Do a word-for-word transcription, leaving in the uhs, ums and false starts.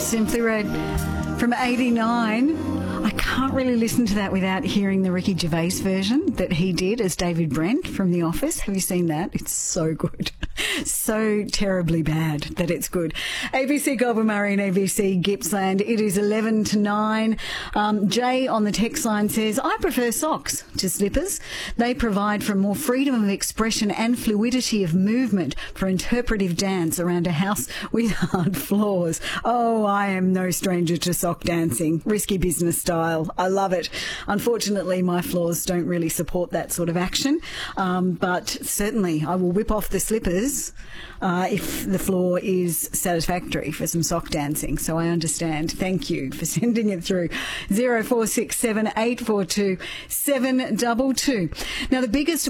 Simply Red from eighty-nine. I can't really listen to that without hearing the Ricky Gervais version that he did as David Brent from The Office. Have you seen that? It's so good. So terribly bad that it's good. A B C Goulburn Murray and A B C Gippsland. It is eleven to nine. Um, Jay on the text line says, I prefer socks to slippers. They provide for more freedom of expression and fluidity of movement for interpretive dance around a house with hard floors. Oh, I am no stranger to sock dancing. Risky business style. I love it. Unfortunately, my floors don't really support that sort of action. Um, but certainly I will whip off the slippers uh, if the floor is satisfactory for some sock dancing. So I understand. Thank you for sending it through. zero four six seven eight four two seven two two. Now, the biggest